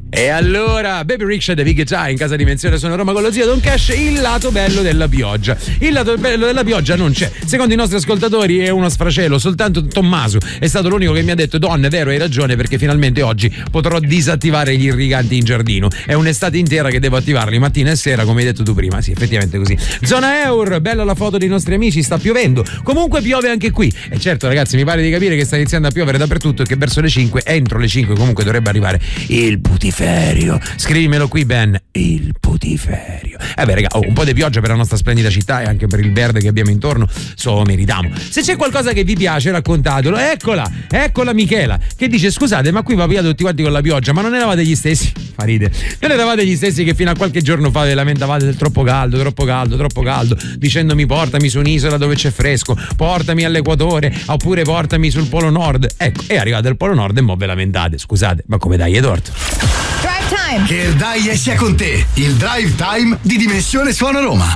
E allora, Baby Rickshaw e The Big Time in casa Dimensione Sono Roma con lo zio Don Cash. Il lato bello della pioggia. Il lato bello della pioggia non c'è. Secondo i nostri ascoltatori è uno sfracello. Soltanto Tommaso è stato l'unico che mi ha detto: Don, è vero, hai ragione, perché finalmente oggi potrò disattivare gli irriganti in giardino. È un'estate intera che devo attivarli mattina e sera, come hai detto tu prima. Sì, effettivamente così. Zona Eur, bella la foto dei nostri amici, sta piovendo. Comunque piove anche qui. E certo, ragazzi, mi pare di capire che sta iniziando a piovere dappertutto e che verso le 5, entro le 5 comunque dovrebbe arrivare il putiferio. Scrivimelo qui, Ben, il putiferio. Beh, raga, un po' di pioggia per la nostra splendida città e anche per il verde che abbiamo intorno, meritiamo. Se c'è qualcosa che vi piace, raccontatelo. Eccola Michela, che dice: scusate, ma qui va via tutti quanti con la pioggia, ma non eravate gli stessi? Fa ride. Non eravate gli stessi che fino a qualche giorno fa vi lamentavate del troppo caldo, dicendomi portami su un'isola dove c'è fresco, portami all'equatore, oppure portami sul Polo Nord. Ecco, è arrivato il Polo Nord e mo ve lamentate. Scusate, ma come dai, è torto? Drive Time! Che il dai sia con te, il Drive Time di Dimensione Suono Roma.